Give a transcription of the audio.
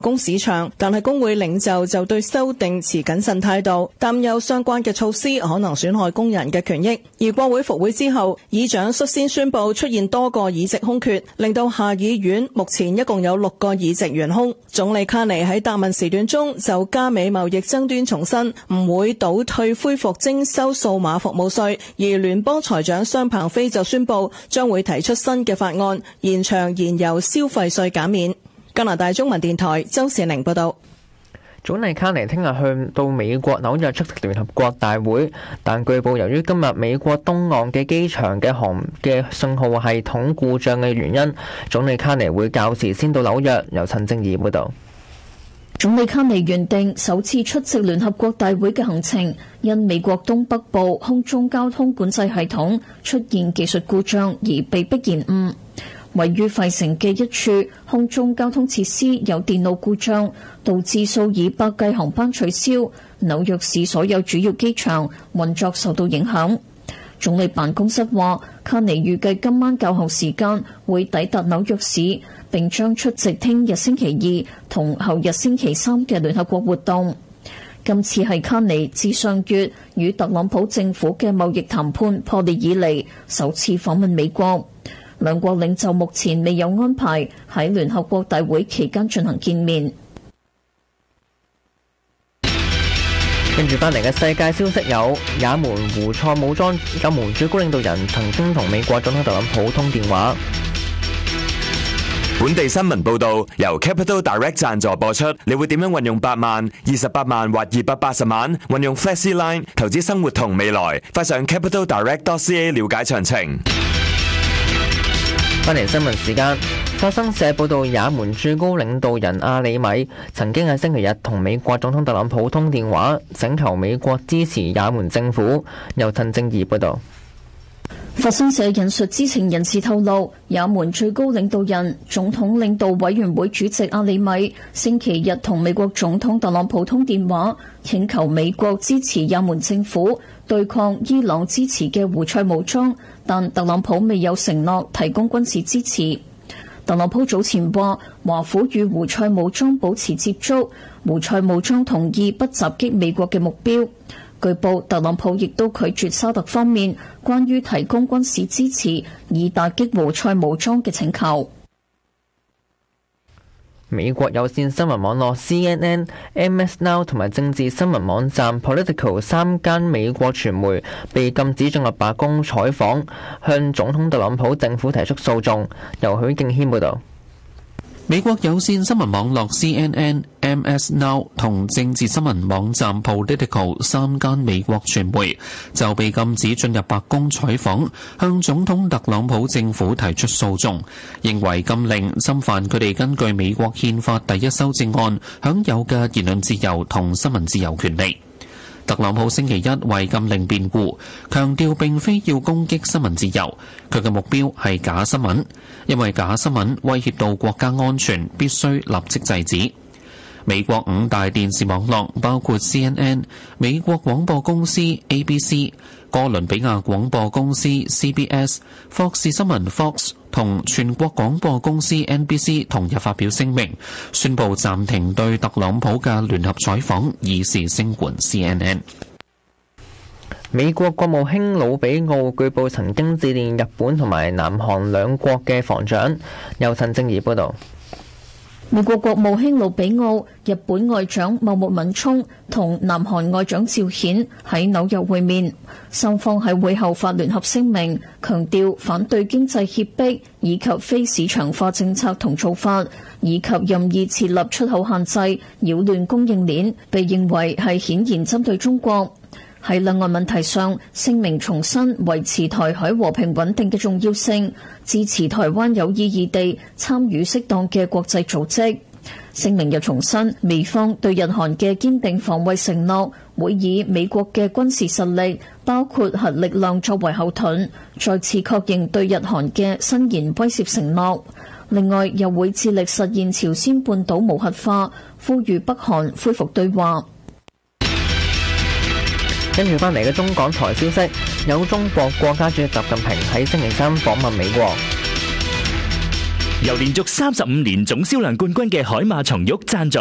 工市場，但係工會領袖就對修訂持謹慎態度，擔憂相關嘅措施可能損害工人嘅權益。而國會復會之後，議長率先宣布出現多個議席空缺，令到下議院目前一共有6個議席懸空。總理卡尼喺答問時段中就加美貿易爭端重申唔會倒退恢復徵收數碼服務稅，而聯邦財長商鵬飛就宣布將會提出新嘅法案，延長燃油消費稅減免。加拿大中文電台周善玲報道。 總理卡尼聽日去到美國紐約出席聯合國大會，但據報由於今日美國東岸嘅機場嘅信號系統故障嘅原因，總理卡尼會較遲先到紐約。由陳正儀報道。 總理卡尼原定首次出席聯合國大會嘅行程，因美國東北部空中交通管制系統出現技術故障而被迫延誤。位於費城嘅一處空中交通設施有電腦故障，導致數以百計航班取消，紐約市所有主要機場運作受到影響。總理辦公室話，卡尼預計今晚較後時間會抵達紐約市，並將出席聽日星期二同後日星期三嘅聯合國活動。今次係卡尼自上月與特朗普政府嘅貿易談判破裂以嚟首次訪問美國。兩國領袖目前未有安排喺聯合國大會期間進行見面。 跟住翻嚟嘅世界消息有，也門胡塞武裝最高領導人曾經同美國總統特朗普通電話。 本地新聞報導，由 Capital Direct 贊助播出。你會點樣運用8萬、28萬或280萬？運用 FlexiLine 投資生活同未來，快上 capitaldirect.ca 了解詳情。 翻嚟新聞時間，法新社報道，也門最高領導人阿里米曾經喺星期日同美國總統特朗普通電話，請求美國支持也門政府。由陳正義報道。 法新社引述知情人士透露，也門最高領導人、總統領導委員會主席阿里米星期日同美國總統特朗普通電話，請求美國支持也門政府對抗伊朗支持嘅胡塞武裝，但特朗普未有承諾提供軍事支持。特朗普早前話，華府與胡塞武裝保持接觸，胡塞武裝同意不襲擊美國嘅目標。據報，特朗普亦都拒絕沙特方面關於提供軍事支持以打擊胡塞武裝嘅請求。 美國有線新聞網絡 CNN、MS Now 同埋政治新聞網站 Politico 3間美國傳媒被禁止進入白宮採訪，向總統特朗普政府提出訴訟。由許敬軒報導。 美國有線新聞網絡 CNN、MS Now 同政治新聞網站 Politico 3間美國傳媒就被禁止進入白宮採訪，向總統特朗普政府提出訴訟，認為禁令侵犯佢哋根據美國憲法第一修正案享有嘅言論自由同新聞自由權利。特朗普星期一為禁令辯護，強調並非要攻擊新聞自由，佢嘅目標係假新聞，因為假新聞威脅到國家安全，必須立即制止。美國5大電視網絡包括 CNN、美國廣播公司 ABC、哥倫比亞廣播公司 CBS、霍士新聞 Fox 同全國廣播公司 NBC 同日發表聲明，宣布暫停對特朗普嘅聯合採訪，以示聲援 CNN。 美國國務卿魯比奧據報曾經致電日本同埋南韓兩國嘅防長。由陳正儀報導。 美國國務卿魯比奧、日本外長茂木敏充同南韓外長趙顯喺紐約會面，雙方喺會後發聯合聲明，強調反對經濟脅迫以及非市場化政策同做法，以及任意設立出口限制，擾亂供應鏈，被認為係顯然針對中國。喺兩岸問題上，聲明重申維持台海和平穩定嘅重要性，支持台灣有意義地參與適當嘅國際組織。聲明又重申美方對日韓嘅堅定防衛承諾，會以美國嘅軍事實力，包括核力量作為後盾，再次確認對日韓嘅伸延威懾承諾。另外，又會致力實現朝鮮半島無核化，呼籲北韓恢復對話。 跟住翻嚟嘅中港台消息，有中國國家主席習近平喺星期三訪問美國。 由連續35年總銷量冠軍嘅海馬松玉贊助。